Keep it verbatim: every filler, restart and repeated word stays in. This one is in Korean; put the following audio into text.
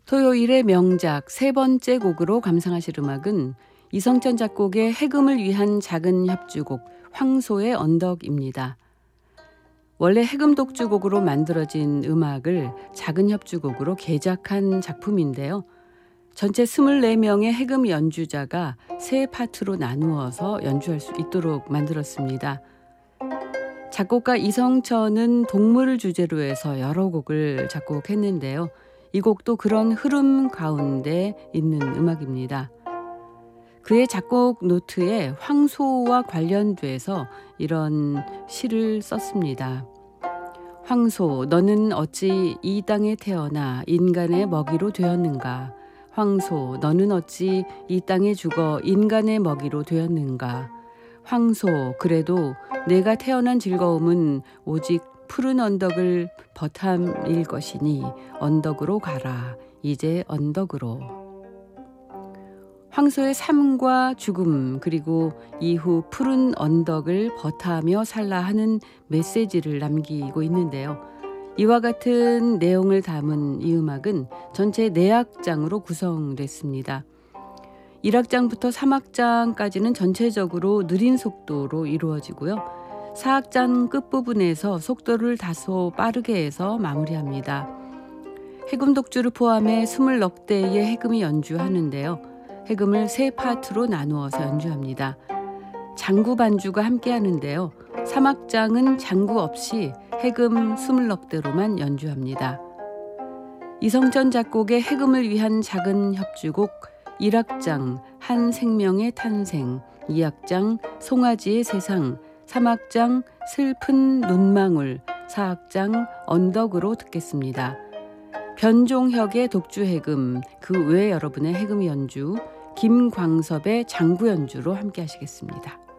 토요일의 명작 세 번째 곡으로 감상하실 음악은 이성천 작곡의 해금을 위한 작은 협주곡 황소의 언덕입니다. 원래 해금 독주곡으로 만들어진 음악을 작은 협주곡으로 개작한 작품인데요. 전체 스물네 명의 해금 연주자가 세 파트로 나누어서 연주할 수 있도록 만들었습니다. 작곡가 이성천은 동물을 주제로 해서 여러 곡을 작곡했는데요. 이 곡도 그런 흐름 가운데 있는 음악입니다. 그의 작곡 노트에 황소와 관련돼서 이런 시를 썼습니다. 황소, 너는 어찌 이 땅에 태어나 인간의 먹이로 되었는가? 황소, 너는 어찌 이 땅에 죽어 인간의 먹이로 되었는가? 황소, 그래도 내가 태어난 즐거움은 오직 푸른 언덕을 버탐일 것이니 언덕으로 가라. 이제 언덕으로. 황소의 삶과 죽음 그리고 이후 푸른 언덕을 버타며 살라 하는 메시지를 남기고 있는데요. 이와 같은 내용을 담은 이 음악은 전체 네 악장으로 구성됐습니다. 일 악장부터 삼 악장까지는 전체적으로 느린 속도로 이루어지고요. 사 악장 끝부분에서 속도를 다소 빠르게 해서 마무리합니다. 해금 독주를 포함해 스물넉 대의 해금이 연주하는데요. 해금을 세 파트로 나누어서 연주합니다. 장구 반주가 함께 하는데요. 삼 악장은 장구 없이 해금 스물넉 대로만 연주합니다. 이성천 작곡의 해금을 위한 작은 협주곡 일 악장 한 생명의 탄생, 이 악장 송아지의 세상, 삼 악장 슬픈 눈망울, 사 악장 언덕으로 듣겠습니다. 변종혁의 독주 해금, 그 외 여러분의 해금 연주, 김광섭의 장구 연주로 함께 하시겠습니다.